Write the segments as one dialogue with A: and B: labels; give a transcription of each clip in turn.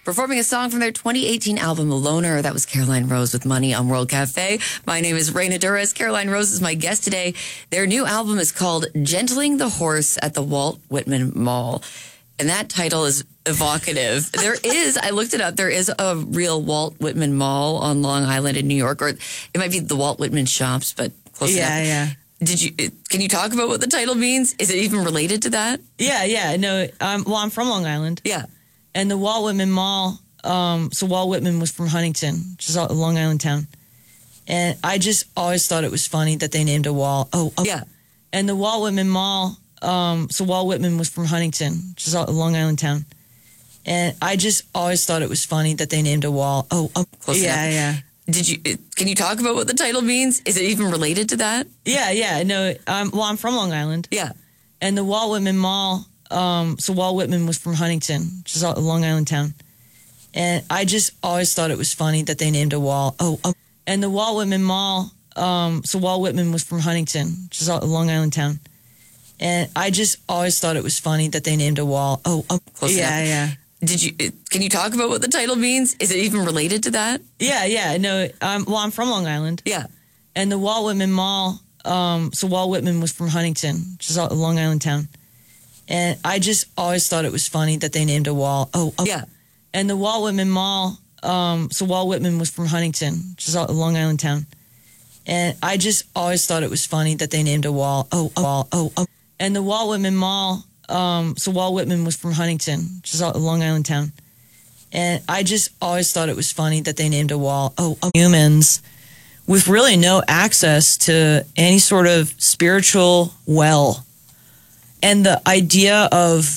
A: Performing a song from their 2018 album, Loner. That was Caroline Rose with Money on World Cafe. My name is Raina Duras. Caroline Rose is my guest today. Their new album is called Gentling the Horse at the Walt Whitman Mall. And that title is evocative. I looked it up, there is a real Walt Whitman Mall on Long Island in New York, or it might be the Walt Whitman Shops, but close enough.
B: Yeah.
A: Can you talk about what the title means? Is it even related to that?
B: Yeah. No, I'm from Long Island.
A: Yeah.
B: And the Walt Whitman Mall, so Walt Whitman was from Huntington, which is a Long Island town. And I just always thought it was funny that they named a wall.
A: Yeah.
B: And the Walt Whitman Mall, so Walt Whitman was from Huntington, which is a Long Island town. And I just always thought it was funny that they named a wall.
A: Close enough.
B: Yeah.
A: Can you talk about what the title means? Is it even related to that?
B: Yeah. No, I'm from Long Island.
A: Yeah.
B: And the Walt Whitman Mall, so Walt Whitman was from Huntington, which is a Long Island town. And I just always thought it was funny that they named a wall. And the Walt Whitman Mall, so Walt Whitman was from Huntington, which is a Long Island town. And I just always thought it was funny that they named a wall.
A: Close enough.
B: Yeah.
A: Can you talk about what the title means? Is it even related to that?
B: Yeah. No, I'm from Long Island.
A: Yeah.
B: And the Walt Whitman Mall, so Walt Whitman was from Huntington, which is a Long Island town. And I just always thought it was funny that they named a wall.
A: Yeah.
B: And the Walt Whitman Mall, so Walt Whitman was from Huntington, which is a Long Island town. And I just always thought it was funny that they named a wall. And the Walt Whitman Mall, so Walt Whitman was from Huntington, which is a Long Island town. And I just always thought it was funny that they named a wall. Humans with really no access to any sort of spiritual well. And the idea of,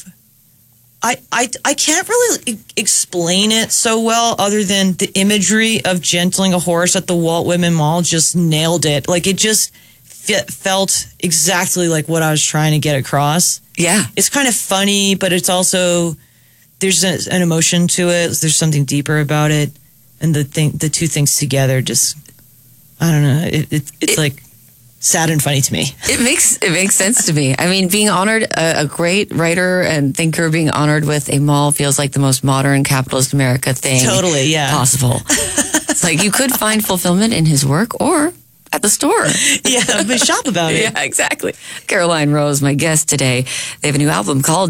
B: I can't really explain it so well other than the imagery of gentling a horse at the Walt Whitman Mall just nailed it. Like it just felt exactly like what I was trying to get across.
A: Yeah.
B: It's kind of funny, but it's also, there's an emotion to it. There's something deeper about it. And the two things together just, I don't know. It's like sad and funny to me.
A: It makes sense to me. I mean, being honored, a great writer and thinker being honored with a mall feels like the most modern capitalist America thing.
B: Totally, yeah.
A: Possible. It's like you could find fulfillment in his work or at the store.
B: Yeah, but shop about it.
A: Yeah, exactly. Caroline Rose, my guest today. They have a new album called